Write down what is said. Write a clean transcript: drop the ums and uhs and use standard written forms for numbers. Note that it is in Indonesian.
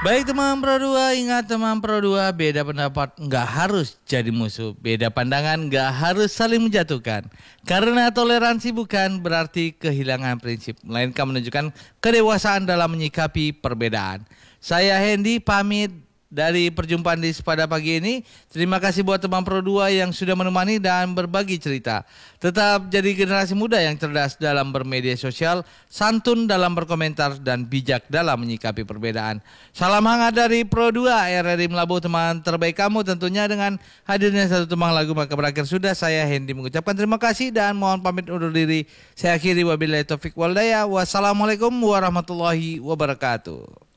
Baik teman Pro 2, ingat teman Pro 2, beda pendapat nggak harus jadi musuh. Beda pandangan nggak harus saling menjatuhkan. Karena toleransi bukan berarti kehilangan prinsip, melainkan menunjukkan kedewasaan dalam menyikapi perbedaan. Saya Hendy pamit dari perjumpaan di pada pagi ini. Terima kasih buat teman Pro 2 yang sudah menemani dan berbagi cerita. Tetap jadi generasi muda yang cerdas dalam bermedia sosial, santun dalam berkomentar, dan bijak dalam menyikapi perbedaan. Salam hangat dari Pro 2 RRI Melabuh, teman terbaik kamu, tentunya dengan hadirnya satu tembang lagu maka berakhir sudah. Saya Hendy mengucapkan terima kasih dan mohon pamit undur diri. Saya akhiri wabillahi taufik wal hidayah. Wassalamualaikum warahmatullahi wabarakatuh.